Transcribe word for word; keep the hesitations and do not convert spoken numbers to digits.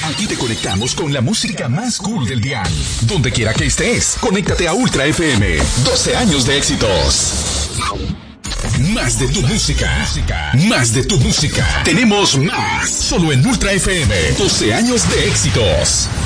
Aquí te conectamos con la música más cool del dial. Donde quiera que estés, conéctate a Ultra F M. doce años de éxitos. Más de tu música. Más de tu música. Tenemos más. Solo en Ultra F M. doce años de éxitos.